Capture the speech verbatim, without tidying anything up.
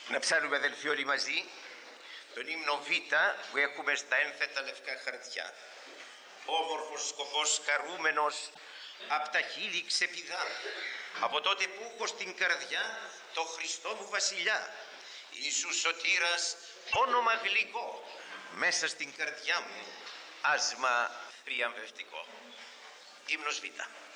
Να ψάλουμε, αδελφοί, όλοι μαζί τον ύμνο Β που έχουμε στα ένθετα λευκά χαρτιά. Όμορφος σκοπός, χαρούμενος, απ' τα χείλη ξεπηδά, από τότε που έχω στην καρδιά το Χριστό μου βασιλιά. Ιησούς σωτήρας, όνομα γλυκό, μέσα στην καρδιά μου άσμα θριαμβευτικό. Ύμνος Β.